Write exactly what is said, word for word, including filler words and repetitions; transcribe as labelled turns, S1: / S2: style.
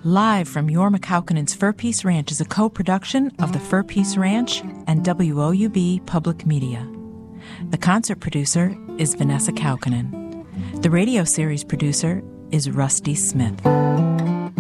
S1: Live from Jorma Kaukonen's Fur Peace Ranch is a co-production of the Fur Peace Ranch and W O U B Public Media. The concert producer is Vanessa Kaukonen. The radio series producer is Rusty Smith.